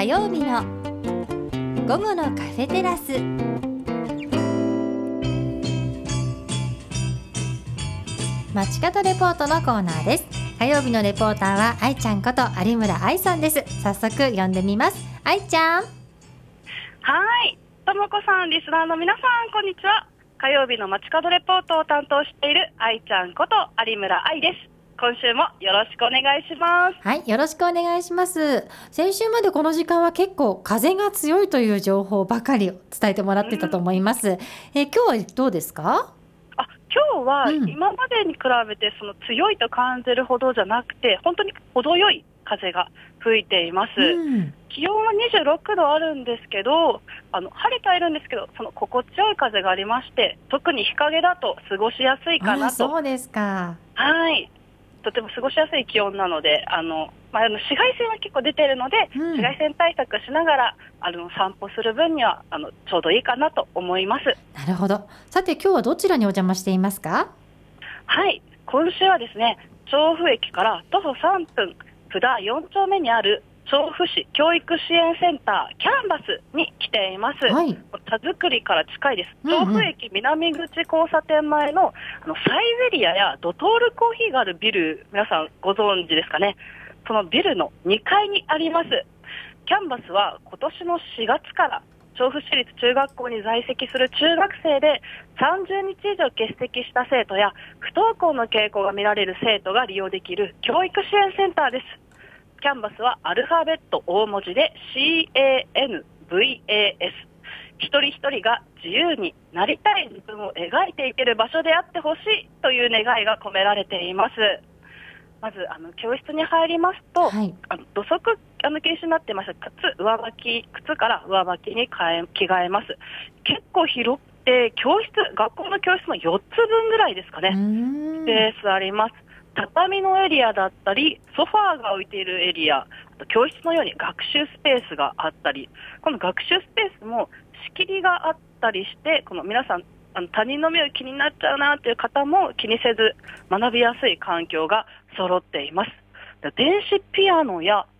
火曜日の午後のカフェテラス。街角レポートのコーナーです。火曜日のレポーターは愛ちゃんこと有村愛さんです。早速呼んでみます。愛ちゃん。 はい、ともこさん、リスナーの皆さん、こんにちは。火曜日の街角レポートを担当している愛ちゃんこと有村愛です。今週もよろしくお願いします。 はい、よろしくお願いします。先週までこの時間は結構風が強いという情報ばかりを伝えてもらってたと思います。今日はどうですか？ 今日は今までに比べてその強いと感じるほどじゃなくて、本当に程よい風が吹いています。気温は26度あるんですけど、晴れてはいるんですけど、その心地よい風がありまして、特に日陰だと過ごしやすいかなと。 そうですか。 はい、とても過ごしやすい気温なので、紫外線は結構出ているので、紫外線対策しながら散歩する分にはちょうどいいかなと思います。 なるほど。さて今日はどちらにお邪魔していますか？ はい、今週はですね、調布駅から徒歩3分、布田4丁目にある調布市教育支援センターキャンバスに来ています。田作りから近いです。調布駅南口交差点前のサイゼリアやドトールコーヒーがあるビル、皆さんご存知ですかね。そのビルの2階にあります。キャンバスは今年の4月から調布市立中学校に在籍する中学生で30日以上欠席した生徒や不登校の傾向が見られる生徒が利用できる教育支援センターです。キャンバスはアルファベット大文字で CANVAS。 一人一人が自由になりたい自分を描いていける場所であってほしいという願いが込められています。まず教室に入りますと、土足禁止になってました靴から上履きに着替えます。結構広くて学校の教室の4つ分ぐらいですかね、スペースあります。畳のエリアだったりソファーが置いているエリア、あと教室のように学習スペースがあったり、この学習スペースも仕切りがあったりして、この皆さん他人の目を気になっちゃうなという方も気にせず学びやすい環境が揃っています。電子ピアノや